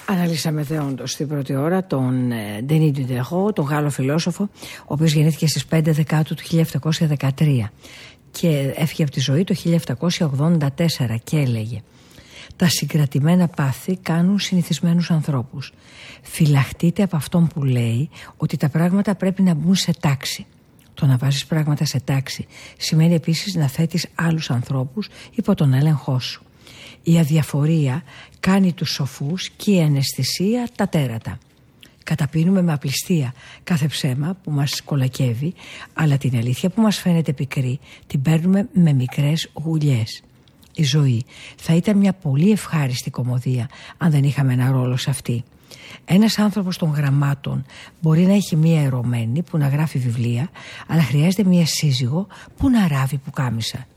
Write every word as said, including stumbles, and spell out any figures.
Αναλύσαμε δεόντως στην πρώτη ώρα τον Ντενί Ντιντερό, τον Γάλλο φιλόσοφο, ο οποίος γεννήθηκε στις πέντε Δεκάτου του χίλια επτακόσια δεκατρία και έφυγε από τη ζωή το χίλια επτακόσια ογδόντα τέσσερα και έλεγε: «Τα συγκρατημένα πάθη κάνουν συνηθισμένους ανθρώπους. Φυλαχτείτε από αυτόν που λέει ότι τα πράγματα πρέπει να μπουν σε τάξη». Το να βάζεις πράγματα σε τάξη σημαίνει επίσης να θέτεις άλλους ανθρώπους υπό τον έλεγχό σου. Η αδιαφορία κάνει τους σοφούς και η αναισθησία τα τέρατα. Καταπίνουμε με απληστία κάθε ψέμα που μας κολακεύει, αλλά την αλήθεια που μας φαίνεται πικρή την παίρνουμε με μικρές γουλιές. Η ζωή θα ήταν μια πολύ ευχάριστη κωμωδία αν δεν είχαμε ένα ρόλο σε αυτή. Ένας άνθρωπος των γραμμάτων μπορεί να έχει μία ερωμένη που να γράφει βιβλία, αλλά χρειάζεται μία σύζυγο που να ράβει πουκάμισα.